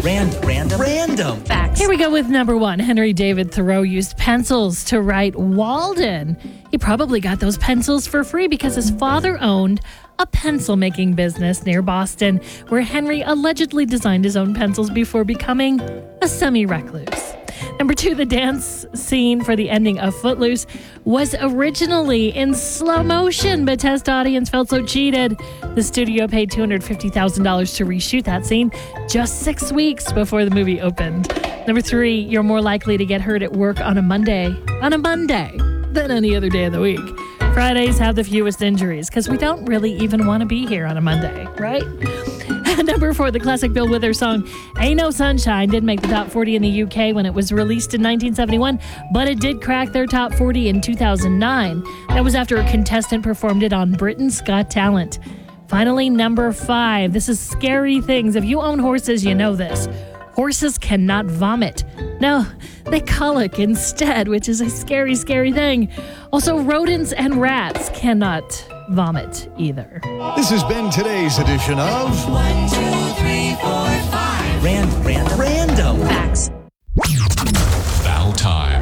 Random. Facts. Here we go with number one. Henry David Thoreau used pencils to write Walden. He probably got those pencils for free because his father owned a pencil-making business near Boston, where Henry allegedly designed his own pencils before becoming a semi-recluse. Number two, the dance scene for the ending of Footloose was originally in slow motion, but test audience felt so cheated. The studio paid $250,000 to reshoot that scene just 6 weeks before the movie opened. Number three, you're more likely to get hurt at work on a Monday than any other day of the week. Fridays have the fewest injuries because we don't really even want to be here on a Monday, right? Number four, the classic Bill Withers song Ain't No Sunshine didn't make the top 40 in the UK when it was released in 1971, but it did crack their top 40 in 2009. That was after a contestant performed it on Britain's Got Talent. Finally, number five, this is scary things. If you own horses, you know this. Horses cannot vomit. No, they colic instead, which is a scary, scary thing. Also, rodents and rats cannot vomit either. This has been today's edition of 1, 2, 3, 4, 5. Random. Facts. Battle time.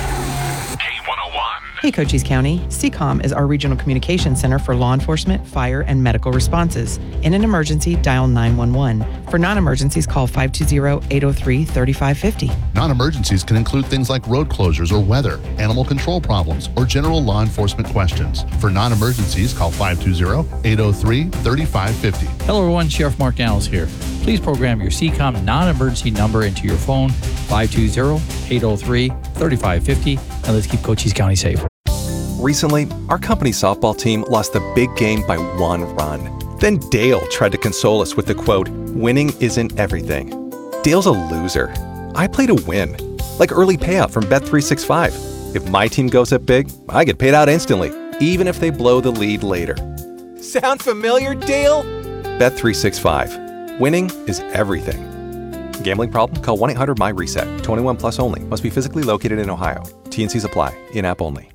K101. Hey, Cochise County. CCOM is our regional communication center for law enforcement, fire, and medical responses. In an emergency, dial 911. For non-emergencies, call 520-803-3550. Non-emergencies can include things like road closures or weather, animal control problems, or general law enforcement questions. For non-emergencies, call 520-803-3550. Hello everyone, Sheriff Mark Daniels here. Please program your CCOM non-emergency number into your phone, 520-803-3550, and let's keep Cochise County safe. Recently, our company's softball team lost the big game by 1 run. Then Dale tried to console us with the quote, "Winning isn't everything." Dale's a loser. I play to win, like early payout from Bet365. If my team goes up big, I get paid out instantly, even if they blow the lead later. Sound familiar, Dale? Bet365. Winning is everything. Gambling problem? Call 1-800-MY-RESET. 21 plus only. Must be physically located in Ohio. T&Cs apply. In-app only.